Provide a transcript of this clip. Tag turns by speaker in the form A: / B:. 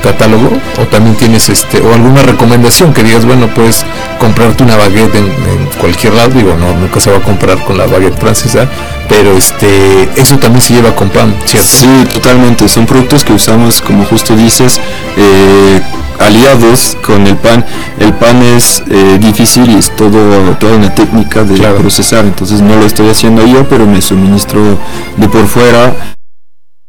A: catálogo, o también tienes o alguna recomendación que digas, bueno, puedes comprarte una baguette en cualquier lado, digo, no, nunca se va a comprar con la baguette francesa, pero eso también se lleva con pan, ¿cierto?
B: Sí, totalmente, son productos que usamos, como justo dices, aliados con el pan. El pan es difícil y es toda una técnica de procesar, entonces no lo estoy haciendo yo, pero me suministro de por fuera